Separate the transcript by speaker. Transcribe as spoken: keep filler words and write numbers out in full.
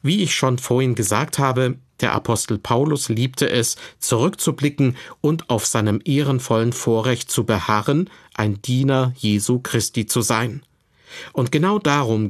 Speaker 1: Wie ich schon vorhin gesagt habe, der Apostel Paulus liebte es, zurückzublicken und auf seinem ehrenvollen Vorrecht zu beharren, ein Diener Jesu Christi zu sein. Und genau darum